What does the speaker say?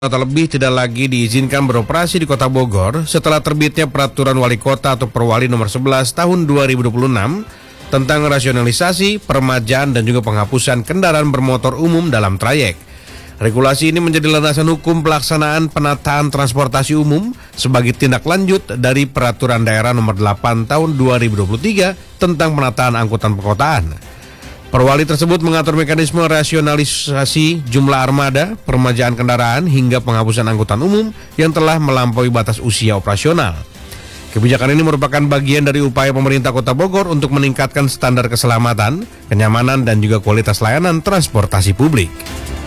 atau lebih tidak lagi diizinkan beroperasi di Kota Bogor setelah terbitnya Peraturan Wali Kota atau Perwali Nomor 11 Tahun 2026 tentang rasionalisasi, peremajaan, dan juga penghapusan kendaraan bermotor umum dalam trayek. Regulasi ini menjadi landasan hukum pelaksanaan penataan transportasi umum sebagai tindak lanjut dari Peraturan Daerah Nomor 8 Tahun 2023 tentang penataan angkutan perkotaan. Perwali tersebut mengatur mekanisme rasionalisasi jumlah armada, peremajaan kendaraan, hingga penghapusan angkutan umum yang telah melampaui batas usia operasional. Kebijakan ini merupakan bagian dari upaya pemerintah Kota Bogor untuk meningkatkan standar keselamatan, kenyamanan, dan juga kualitas layanan transportasi publik.